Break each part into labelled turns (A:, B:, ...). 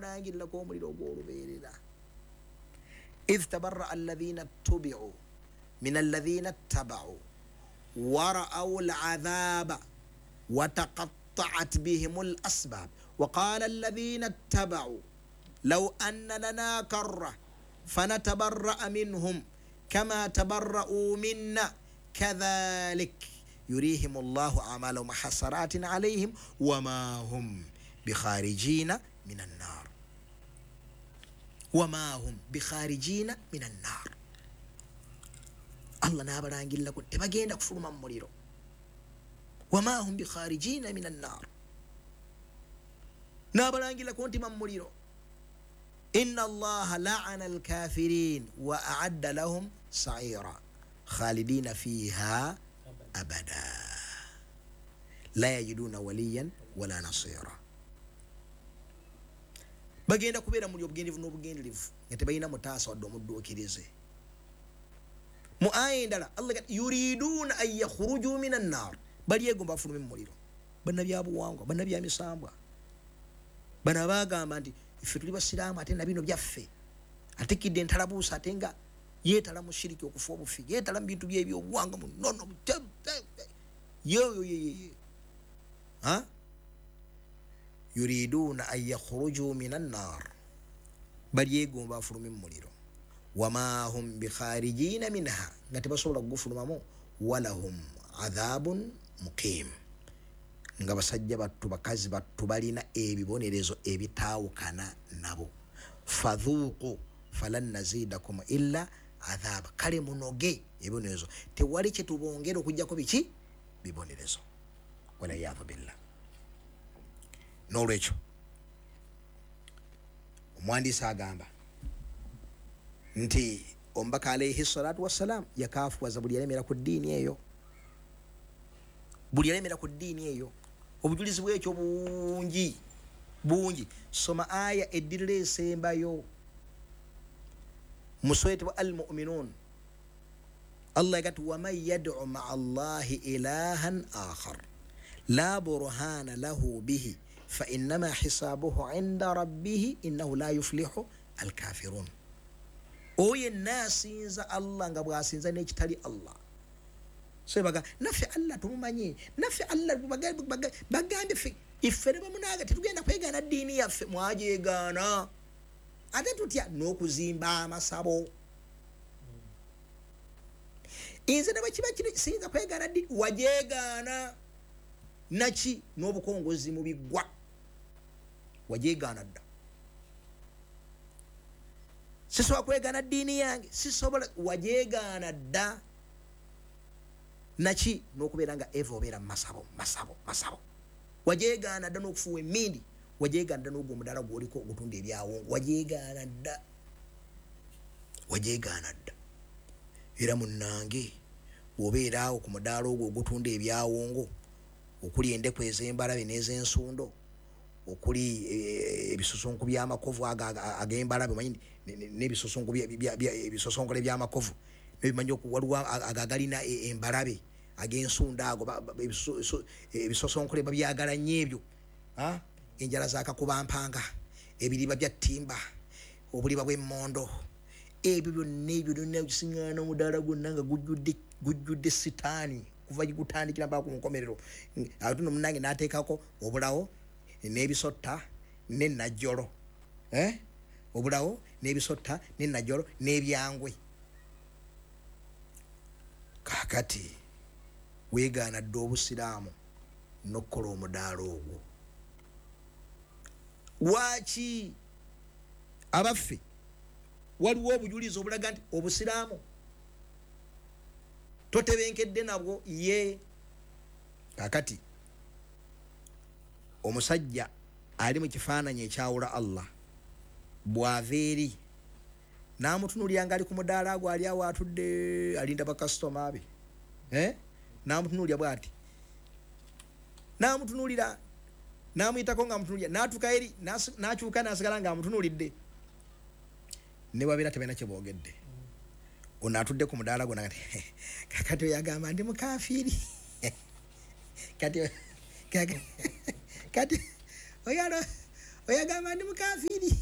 A: bamulangirako omuliro ogw'olubeerera. idh tabarra alladhina tubi'u min alladhina ttaba'u wara'aw al'adhaba wataqatta'at bihim al-asbab وقال الذين اتبعوا لو أن لنا كرة فنتبرأ منهم كما تبرؤوا منا كذلك يريهم الله أعمالهم حسرات عليهم وما هم بخارجين من النار وما هم بخارجين من النار. الله نابرانجل لكم تبغين كفر من مريرو وما هم بخارجين من النار نابرانجل لكم تمن مريرو. إن الله لعن الكافرين وأعد لهم سعيرا خالدين فيها أبدا لا يجدون وليا ولا نصيرا. bagenda kubeera muli obugenderivu n'obugenderivu nga tebalina mutaasa wadde omudduukirize. mu aya endala Allah gati yuriduuna an yakhruju min annar, balyegomba bafulume mu muliro. bannabyabuwangwa, bannabyamisambwa, bano abagamba nti iffe tuli basiraamu ate na bino byaffe, atikidde entalabuusa ate nga yeetala mu shiriki okufa obufi, yeetala mu bintu byebyobuwangwa munono yuriduuna an yakhruju min annar, balyegomba bafulume mu muliro. wama hum bikharijina minha, nga tebasobola kugufulumamu. walahum adhabun muqim, nga basajja battu bakazi battu balina ebibonerezo ebitaawukana nabo. fadhuuqu falan nazidakum illa adhaba, kale munoge ebibonerezo, tewali kye tubongera okujjako biki bibonerezo. walayadhu billah. n'olwekyo omwandiisi agamba nti omubaka alayhi salatu wassalam yakaafuwaza buli yalemera ku ddiini eyo, buli yalemera ku ddiini eyo. obujulizi bwekyo bungi bungi. soma aya eddirira esembayo muswete wa al-mu'minun. Allah yagati waman yad'u ma'a Allahi ilahan akhar la burhana lahu bihi fa innama hisabuhu 'inda rabbih innahu la yuflihu al-kafirun. oye nasinza Allah nga bwasinza n'ekitali Allah. so baga naffe Allah tumumanyi, naffe Allah bagambe ffe iffe ne bamunaga tetugenda kwegana ddiini yaffe, mwajeegaana ate tutya n'okuzimba amasabo. inze ne bwekiba kiri siyinza kwegana ddiini, wajeegaana naki n'obukongozi mu biggwa, wajeegaana dda. sisobola kwegana ddiini yange, sisobola, wajeegaana dda. naki n'okubeera nga eva obeera masabo masabo masabo, wajeegaana dda n'okufuwa emmindi, wajeegaana dda n'ogwo omudala gw'oliko ogutunda ebyawongo, wajeegaana dda, wajeegaana dda. era munnange bw'obeera awo ku mudaala ogwo ogutunda ebyawongo, okuli endeku ez'embalabe n'ez'ensundo, okuli ebisosonko by'amakovu ag'embalabe, omanyi n'ebisosonko by'amakovu nebimanyi waliwo agalina embalabe ag'ensunda ago, ebisosonkole babyagala nnyo ebyo. enjala zakakubampanga, ebiriba bya ttimba, obuliba bw'emmondo, ebyo byonna ebyo byonna ekisiŋŋaana omudaala gwonna nga gujjudde sitaani kuva gutandikira mpaka ku nkomerero. ate no munnange n'ateekako obulawo n'ebisotta n'ennajjolo, obulawo n'ebisotta n'ennajjolo n'ebyangwe. kakati weegaana dde obusiraamu n'okkola omudaala ogwo. lwaki abaffe waliwo obujulizi obulaga nti obusiraamu totebenkedde nabwo ye? kakati omusajja ali mu kifaananyi ekyawula Allah bw'ava eri n'amutunuulira nga ali ku mudaala gwe ali awo atudde alinda bakasitoma be, n'amutunuulira bw'ati, n'amutunuulira n'amuyitako ng'amutunuulira, n'atuuka eri n'akyuka n'asigala ng'amutunuulidde, ne babeera tebalina kye boogedde. ono atudde ku mudaala gwe nagati kakati oyagamba ndi mukafiiri kati oyagamba ndi mukafiiri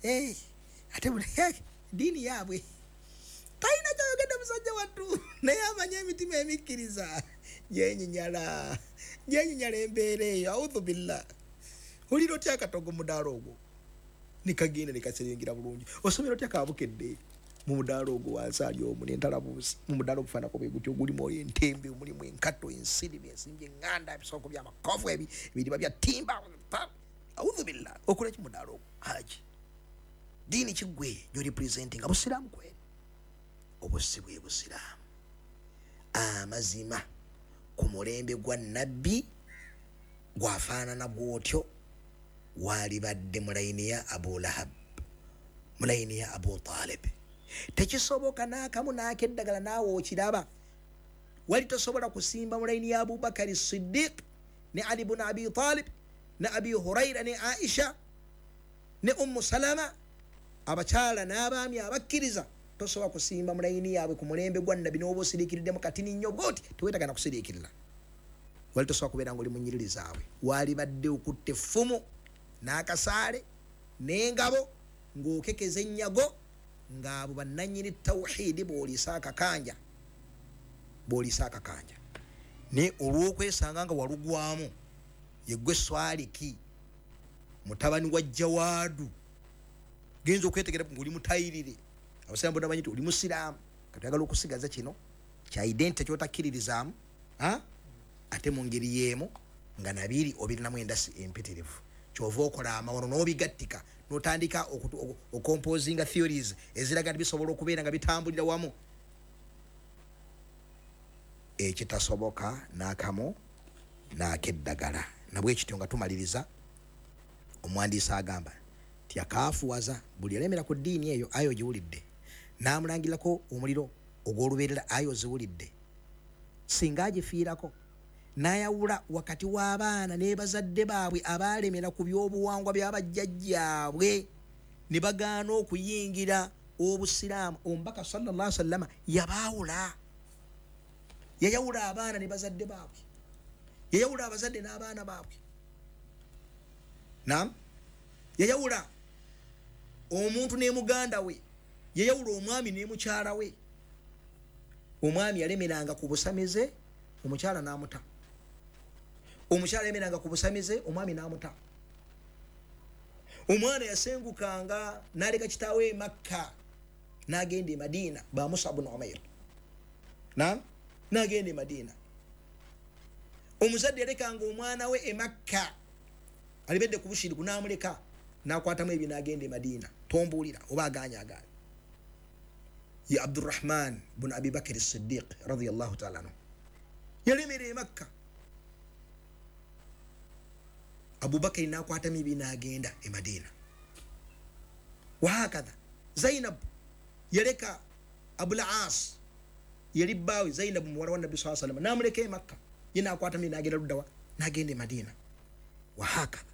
A: ate diini yaabwe talina kyayogedde musajja wattu naye amanye emitima emikkiriza gyenyinyala embeera eyo. Audhu billah. Olira otya akatogo mudaala ogwo nikagenda nikaseringira bulungi, osomera otya kabukedde mu mudaala ogwo wansi ali omu n'entalabuusi mu mudaala ogufaanako bwe gutyo gulimu entembe, mulimu enkato, ensirimu, ensimbi, eŋŋanda, ebisoko by'amakovu, ebiriba bya timba. Audhu billah. Okola ki mudaala ogwo? Haji diini kiggwe gy'oripresentinga busiraamu kweri? Obusi bwe busiraamu amazima ku mulembe gwa nabbi gwafaanana bw'otyo waalibadde mulayini ya Abu Lahab, mulayini ya Abu Talib. Tekisoboka n'akamu n'akeddagala naawe okiraba. Wali tosobola kusimba mulayini ya Abubakari Siddiq ne Ali ibn Abi Talib ne Abi Hurayra ne Aisha ne Ummu Salama, abakyala n'abaami abakkiriza. Tosobola kusimba mulayini yaabwe ku mulembe gwa nabbi n'oba osiriikiriddemu katini nnyo bw'oti teweetagana kusiriikirira. Wali tosobola kubeera ng'oli mu nnyiriri zaabwe. Waalibadde okutte effumu n'akasaale n'engabo ng'okekeza ennyago ng'abo bannannyini tawhiidi bw'oliisa akakanja ne olw'okwesanga nga walugwamu yeggwe Swaliki mutabani wa Jawaadu genza okwetegera ng'oli mutayirire. Abasiraamu bonna banyi nti oli musiraamu, katuyagala okusigaza kino kya identity kyotakkiririzaamu ate mu ngeri yeemu nga nabiri obirinamu endasi empitirivu. Kyova okola amawono n'obigattika n'otandika ocomposinga theories eziraga nti bisobola okubeera nga bitambulira wamu. Ekitasoboka n'akamu n'akeddagala. Nabwe ekityo nga tumaliriza, omuwandiisi agamba nti akaafuwaza buli yalemera ku ddiini eyo ayo giwulidde, n'amulangirako omuliro ogw'olubeerera ayo ziwulidde, singa agifiirako n'ayawula wakati w'abaana ne bazadde baabwe abaalemera ku by'obuwangwa by'abajjajjaabwe ne bagaana okuyingira obusiraamu. Omubaka sallallahu alaihi wasallam yabaawula, yayawula abaana ne bazadde baabwe, yayawula abazadde n'abaana baabwe. Naam, yayawula omuntu ne muganda we, yayawula omwami ne mukyala we. Omwami yalemeranga ku busamize, omukyala n'amuta. Omukyala yalemeranga ku busamize, omwami n'amuta. Omwana yasengukanga n'aleka kitaawe e Makka n'agenda e Madiina, ba Musa ibn Umair. Naam, n'agenda e Madiina. Omuzadde yalekanga omwana we e Makka alibedde ku bushiriku n'amuleka n'akwatamu ebyo n'agenda e Madiina. Tombuulira oba agaanya. Ya Abdurrahman ibn Abi Bakr as-Siddiq radiyallahu ta'ala anhu yalemera e Makka. Abubakari n'akwatamu ebyo n'agenda e Madiina. Wahakadha Zainab yaleka Abul Aas, yali bbaawe Zainab muwala wa Nabbi sallallahu alaihi wasallam, n'amuleka e Makka, ye n'akwatamu n'agenda luddawa, n'agenda e Madiina. Wahakadha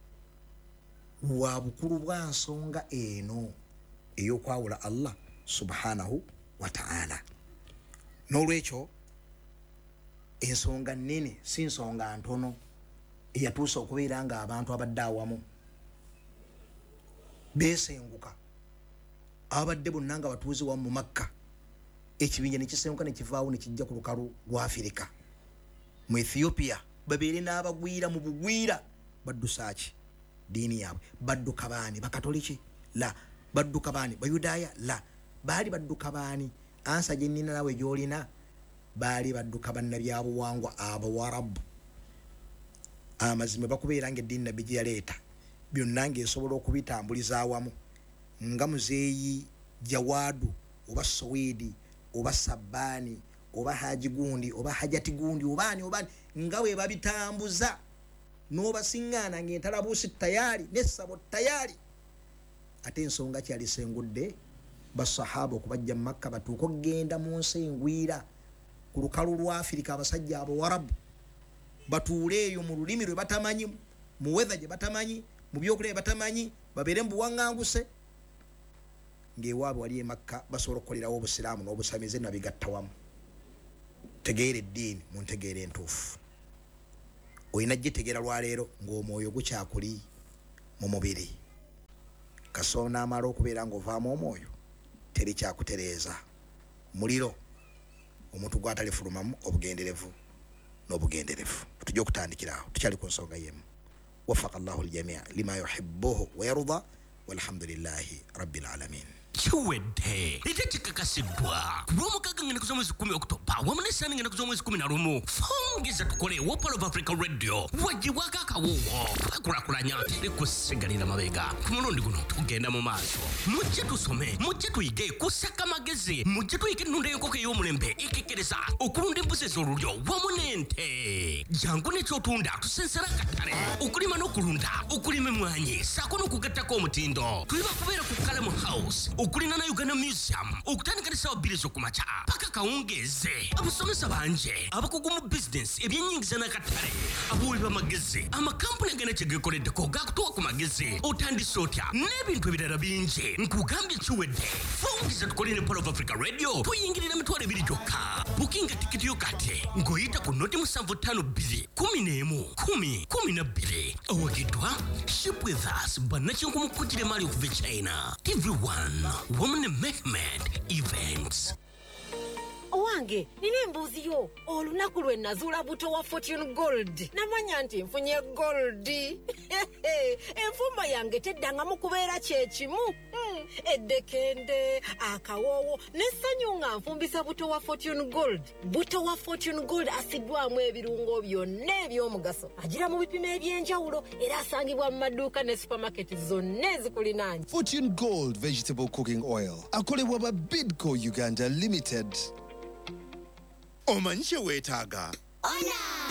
A: wa bukulu bwa nsonga eno ey'okwawula Allah subhanahu wa ta'ala. N'olwekyo ensonga nnene si nsonga ntono eyatuusa okubeera nga abantu abadde awamu beesenguka, abadde bonna nga batuuze wamu mu Makka, ekibinja ne kisenguka ne kivaawo ne kijja ku lukalu lwa Afirika mu Ethiopia, babeere n'abagwira mu bugwira. Baddusa ki? Diini yaabwe. Badduka baani? Bakatoliki? La. Badduka baani? Bayudaaya? La. Baali badduka baani? Ansa gye nnina nawe gy'olina, baali badduka bannabyabuwangwa Abawarabu. Amazima bakubeera ng'eddiini nabbi gye yaleeta byonna ng'esobola okubitambuliza awamu, nga Muzeeyi Jawaadu oba Soweedi oba Sabbaani oba Haji Gundi oba Hajati Gundi obaani nga bwe babitambuza n'obasiŋŋaana ng'entalabuusi tayali n'essabo tayali. Ate ensonga kyali sengudde basahaba okubajja mu Makka batuuka okgenda mu nsi engwira ku lukalu lwa Afirika, abasajja Abawarabu batuule eyo mu lulimi lwe batamanyi, mu weather gye batamanyi, mu byokulya bye batamanyi, babeere mu buwaŋŋanguse, ng'ewaabwe wali e Makka basobola okukolerawo obusiraamu n'obusamize nabigatta wamu. Tegeera eddiini mu ntegeera entuufu. Olina gitegeera lwaleero ng'omwoyo gukyakuli mu mubiri. kasona amala okubeera ng'ovaamu omwoyo teri kyakutereeza muliro omuntu gw'atalifulumamu obugenderevu n'obugenderevu. Tujja okutandikirawo tukyali ku nsonga yemu. Waffaqa Allahu al-jamii' lima yuhibbuhu wa yarda walhamdulillahi rabbil alamin.
B: Chiwedde ite kikakasidwa kulw'omukaaga ngenda kuza mwezi 10 Oktoba wamu n'essaani ngenda kuza mwezi 11 fongeza tukole wa Pearl of Africa Radio wagiwako akawuwo twakulakulanya tekusigalira mabega ku mulundi guno tugenda mu maaso mujje tusome mujje tuyige kusaka magezi mujje tuyige ennunda y'enkoko ey'omulembe ekekereza okulunda embuzi ez'olulyo wamu n'ente jangu n'ekyotunda tusensera akatale okulima n'okulunda okulima emmwanyi saako n'okugattako omutindo tuliba kubeera ku Kalamu House okulina na Uganda Museum okutandika n'essaawa 2 ez'okumakya paka kawungeeze abasomesa banje abakugu mu business ebyennyingiza n'akatale abawi b'amagezi amakampuni agenda kye geekoleddeko gakutuwa ku magezi otandise otya n'ebintu ebirala bingi nkugambye kiwedde fongeza tukole ne Pearl of Africa Radio tuyingirira mitwalo 2 gyokka bukinga tikiti yo kati ng'oyita ku noti 752 11 owagiddwa ship with us bannakyenku mu kujjira emali okuva e China TV1 Woman Mehmet Events.
C: Owange, nina embuuzi yo. Olunaku lwe nazuula buto wa Fortune Gold. Namanya nti nfunye gold. Enfumba yange teddangamu kubeera kye kimu. Eddekende, akawoowo, n'essanyu nga nfumbisa buto wa Fortune Gold. Buto wa Fortune Gold asiddwamu ebirungo byonna eby'omugaso. Agira mu bipimo eby'enjawulo era asangibwa mu maduuka ne supermarket zonna ezikulinaanye.
D: Fortune Gold Vegetable Cooking Oil. Akolebwa ba Bidco Uganda Limited.
E: Omanyi kye weetaaga?
C: Ona!